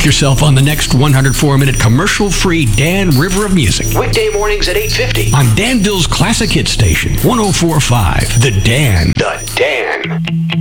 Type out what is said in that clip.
Book yourself on the next 104-minute commercial-free Dan River of Music. Weekday mornings at 8:50 on Danville's Classic Hit Station, 104.5 The Dan. The Dan.